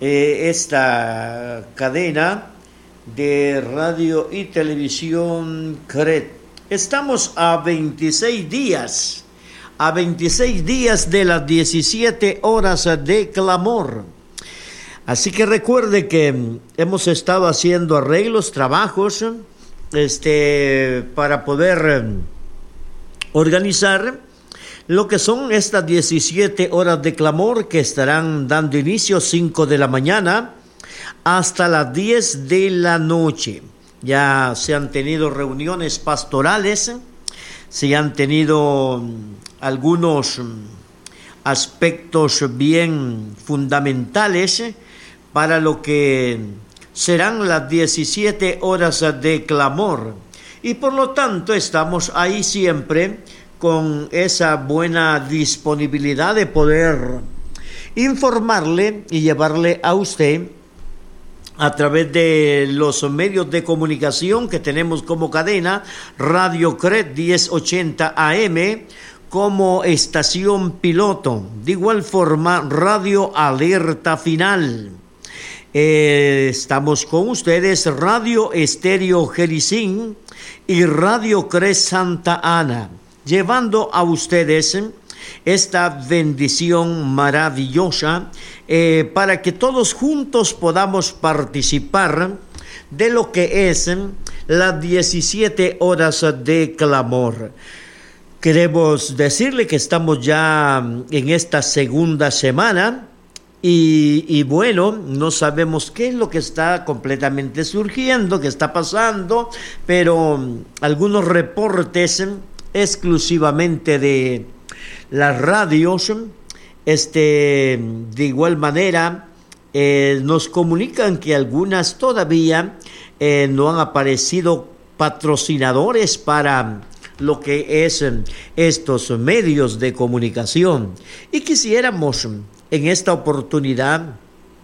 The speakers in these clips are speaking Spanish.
esta cadena de radio y televisión CRED. Estamos a 26 días de las 17 horas de clamor. Así que recuerde que hemos estado haciendo arreglos, trabajos, para poder organizar lo que son estas 17 horas de clamor que estarán dando inicio 5 de la mañana hasta las 10 de la noche. Ya se han tenido reuniones pastorales, se han tenido algunos aspectos bien fundamentales para lo que serán las 17 horas de clamor. Y por lo tanto estamos ahí siempre con esa buena disponibilidad de poder informarle y llevarle a usted a través de los medios de comunicación que tenemos como cadena, Radio CRED 1080 AM, como estación piloto. De igual forma, Radio Alerta Final. Estamos con ustedes, Radio Estéreo Jericín y Radio CRED Santa Ana, llevando a ustedes esta bendición maravillosa para que todos juntos podamos participar de lo que es las 17 horas de clamor. Queremos decirle que estamos ya en esta segunda semana y bueno, no sabemos qué es lo que está completamente surgiendo, qué está pasando, pero algunos reportes exclusivamente de las radios, de igual manera, nos comunican que algunas todavía no han aparecido patrocinadores para lo que es estos medios de comunicación. Y quisiéramos en esta oportunidad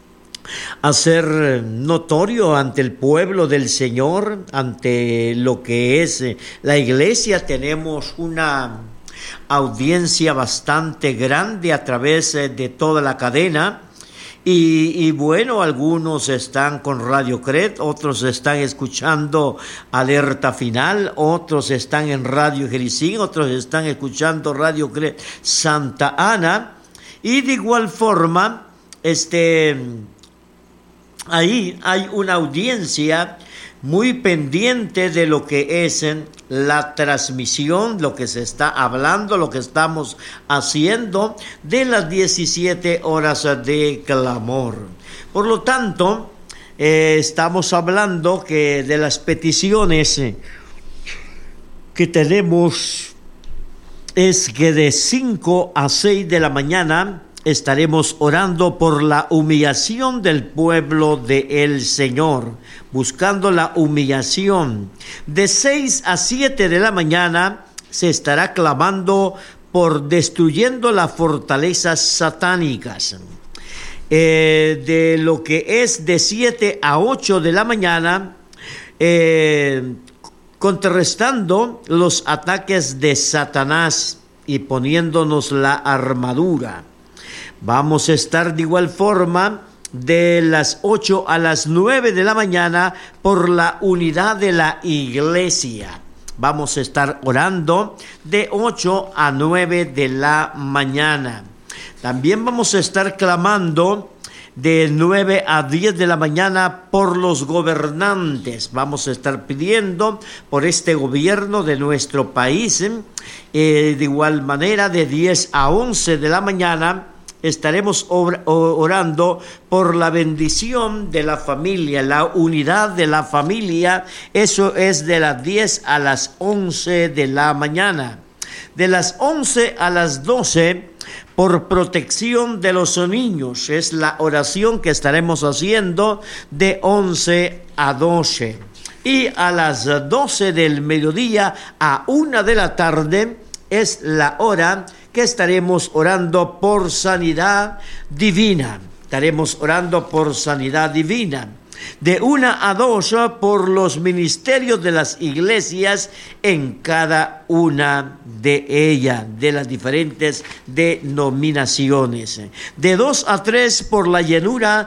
hacer notorio ante el pueblo del Señor, ante lo que es la iglesia. Tenemos una audiencia bastante grande a través de toda la cadena y bueno, algunos están con Radio CRED, otros están escuchando Alerta Final, otros están en Radio Jericín, otros están escuchando Radio CRED Santa Ana, y de igual forma ahí hay una audiencia muy pendiente de lo que es la transmisión, lo que se está hablando, lo que estamos haciendo de las 17 horas de clamor. Por lo tanto, estamos hablando que de las peticiones que tenemos es que de 5 a 6 de la mañana estaremos orando por la humillación del pueblo del Señor, buscando la humillación. De 6 a 7 de la mañana se estará clamando por destruyendo las fortalezas satánicas. De lo que es de 7 a 8 de la mañana, contrarrestando los ataques de Satanás y poniéndonos la armadura. Vamos a estar de igual forma de las 8 a las 9 de la mañana por la unidad de la iglesia. Vamos a estar orando de 8 a 9 de la mañana. También vamos a estar clamando de 9 a 10 de la mañana por los gobernantes. Vamos a estar pidiendo por este gobierno de nuestro país. De igual manera, de 10 a 11 de la mañana estaremos orando por la bendición de la familia, la unidad de la familia. Eso es de las 10 a las 11 de la mañana. De las 11 a las 12, por protección de los niños. Es la oración que estaremos haciendo de 11 a 12. Y a las 12 del mediodía a 1 de la tarde es la hora que estaremos orando por sanidad divina. Estaremos orando por sanidad divina. De 1 a 2 por los ministerios de las iglesias en cada una de ellas, de las diferentes denominaciones. De 2 a 3 por la llenura